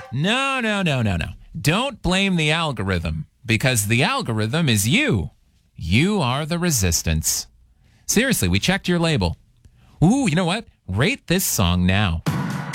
No, no, no, no, no. Don't blame the algorithm because the algorithm is you. You are the resistance. Seriously, we checked your label. Ooh, you know what? Rate this song now.